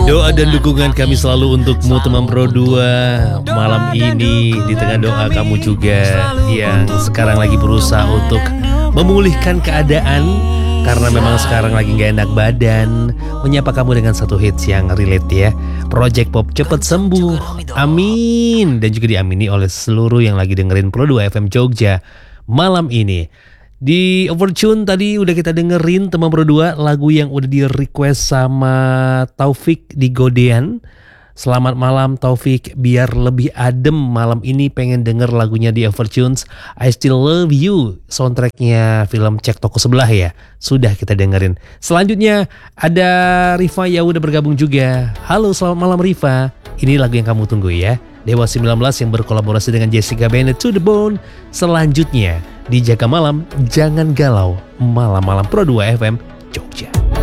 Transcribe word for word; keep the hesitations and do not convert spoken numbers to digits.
Doa dan dukungan kami selalu untukmu teman Pro dua. Malam ini di tengah doa kamu juga yang sekarang lagi berusaha untuk memulihkan keadaan karena memang sekarang lagi gak enak badan. Menyapa kamu dengan satu hits yang relate ya. Project Pop cepet sembuh, amin. Dan juga diamini oleh seluruh yang lagi dengerin Pro dua F M Jogja malam ini. Di Overtune tadi udah kita dengerin teman Pro dua, lagu yang udah di request sama Taufik di Godean. Selamat malam Taufik, biar lebih adem malam ini pengen denger lagunya di Overtunes I Still Love You, soundtracknya film Cek Toko Sebelah ya. Sudah kita dengerin. Selanjutnya ada Rifa yang udah bergabung juga. Halo, selamat malam Rifa. Ini lagu yang kamu tunggu ya, Dewa sembilan belas yang berkolaborasi dengan Jessica Bennett, To The Bone. Selanjutnya di Jaga Malam, jangan galau, malam-malam Pro dua F M Jogja.